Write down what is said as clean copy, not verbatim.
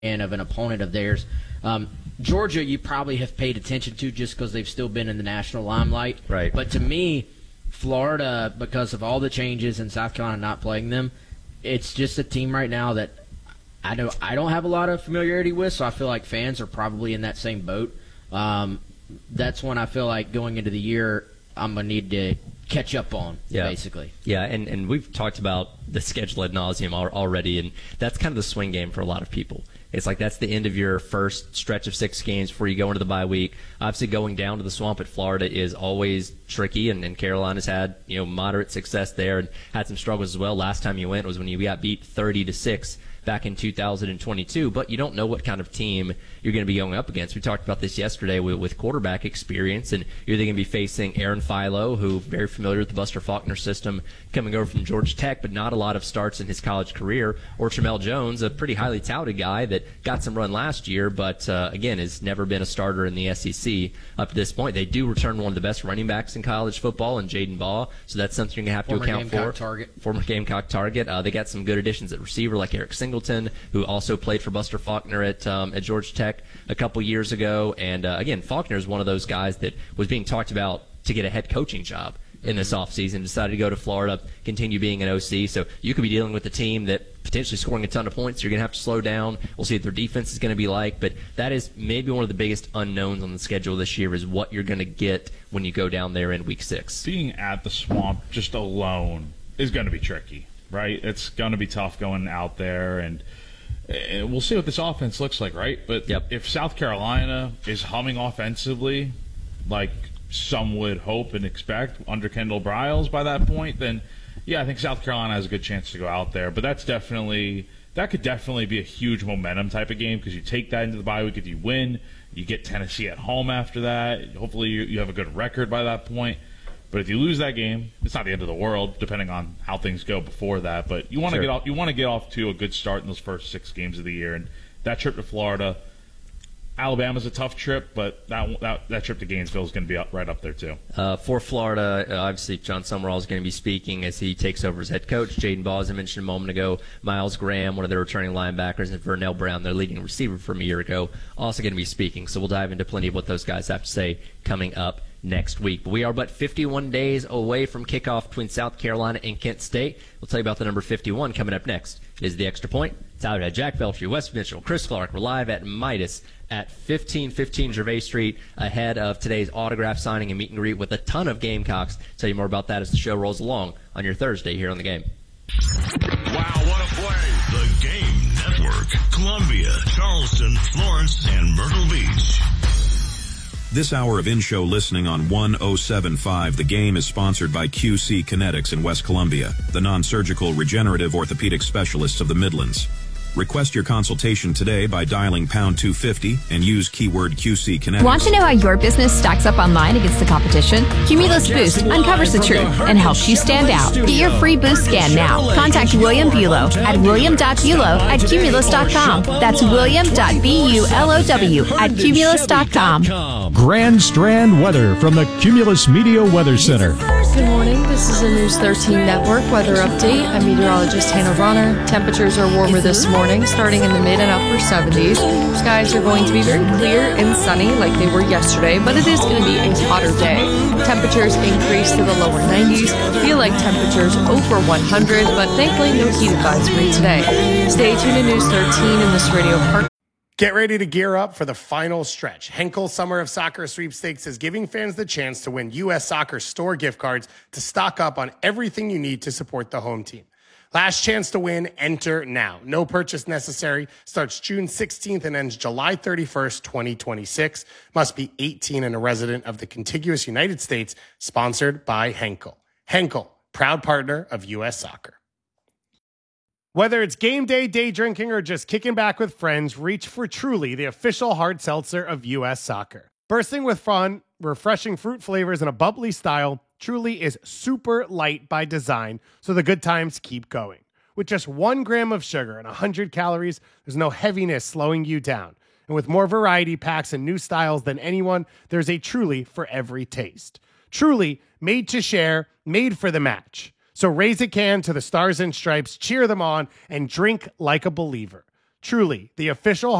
of an opponent of theirs. Georgia, you probably have paid attention to just because they've still been in the national limelight. Right. But to me, Florida, because of all the changes and South Carolina not playing them, it's just a team right now that I don't have a lot of familiarity with, so I feel like fans are probably in that same boat. That's when I feel like going into the year I'm going to need to catch up on, basically. Yeah, and we've talked about the schedule ad nauseum already, and that's kind of the swing game for a lot of people. It's like that's the end of your first stretch of 6 games before you go into the bye week. Obviously, going down to the Swamp at Florida is always tricky, and Carolina's had moderate success there and had some struggles as well. Last time you went was when you got beat 30-6 back in 2022, but you don't know what kind of team you're going to be going up against. We talked about this yesterday with quarterback experience, and you're either going to be facing Aaron Philo, who very familiar with the Buster Faulkner system, coming over from Georgia Tech, but not a lot of starts in his college career, or Tramel Jones, a pretty highly touted guy that got some run last year, but again, has never been a starter in the SEC up to this point. They do return one of the best running backs in college football, in Jaden Ball, so that's something you're going to have to account for. Former Gamecock target. They got some good additions at receiver, like Eric Singleton, who also played for Buster Faulkner at Georgia Tech a couple years ago. And again, Faulkner is one of those guys that was being talked about to get a head coaching job in this offseason, decided to go to Florida, continue being an OC. So you could be dealing with a team that potentially scoring a ton of points. You're going to have to slow down. We'll see what their defense is going to be like. But that is maybe one of the biggest unknowns on the schedule this year, is what you're going to get when you go down there in Week 6. Being at the Swamp just alone is going to be tricky, right? It's going to be tough going out there, and we'll see what this offense looks like, right? But if South Carolina is humming offensively, like some would hope and expect under Kendall Briles by that point, then I think South Carolina has a good chance to go out there. But that could definitely be a huge momentum type of game, because you take that into the bye week. If you win, you get Tennessee at home after that. Hopefully you have a good record by that point. But if you lose that game, it's not the end of the world, depending on how things go before that. But you want to get off. You want to get off to a good start in those first 6 games of the year. And that trip to Florida, Alabama's a tough trip, but that trip to Gainesville is going to be right up there too. For Florida, obviously John Summerall is going to be speaking as he takes over as head coach. Jaden Ball, as I mentioned a moment ago, Miles Graham, one of their returning linebackers, and Vernell Brown, their leading receiver from a year ago, also going to be speaking. So we'll dive into plenty of what those guys have to say coming up next week. But we are but 51 days away from kickoff between South Carolina and Kent State. We'll tell you about the number 51 coming up next. It is The Extra Point. Tyler had Jack Belcher, Wes Mitchell, Chris Clark. We're live at Midas at 1515 Gervais Street, ahead of today's autograph signing and meet and greet with a ton of Gamecocks. Tell you more about that as the show rolls along on your Thursday here on The Game. Wow, what a play! The Game Network. Columbia, Charleston, Florence, and Myrtle Beach. This hour of in-show listening on 1075 The Game is sponsored by QC Kinetics in West Columbia, the non-surgical regenerative orthopedic specialists of the Midlands. Request your consultation today by dialing pound 250 and use keyword QC Kinetics. Want to know how your business stacks up online against the competition? Cumulus Boost uncovers the truth and helps you stand out. Get your free boost scan now. Contact William Bulow at william.bulow@cumulus.com. That's william.bulow@cumulus.com. Grand Strand weather from the Cumulus Media Weather Center. Good morning. This is a News 13 Network weather update. I'm meteorologist Hannah Ronner. Temperatures are warmer this morning, starting in the mid and upper 70s. Skies are going to be very clear and sunny like they were yesterday, but it is going to be a hotter day. Temperatures increase to the lower 90s. Feel like temperatures over 100, but thankfully no heat advisory today. Stay tuned to News 13 in this radio park. Get ready to gear up for the final stretch. Henkel Summer of Soccer Sweepstakes is giving fans the chance to win U.S. Soccer store gift cards to stock up on everything you need to support the home team. Last chance to win, enter now. No purchase necessary. Starts June 16th and ends July 31st, 2026. Must be 18 and a resident of the contiguous United States. Sponsored by Henkel. Henkel, proud partner of U.S. Soccer. Whether it's game day, day drinking, or just kicking back with friends, reach for Truly, the official hard seltzer of U.S. Soccer. Bursting with fun, refreshing fruit flavors, and a bubbly style, Truly is super light by design, so the good times keep going. With just 1 gram of sugar and 100 calories, there's no heaviness slowing you down. And with more variety packs and new styles than anyone, there's a Truly for every taste. Truly, made to share, made for the match. So raise a can to the Stars and Stripes, cheer them on, and drink like a believer. Truly, the official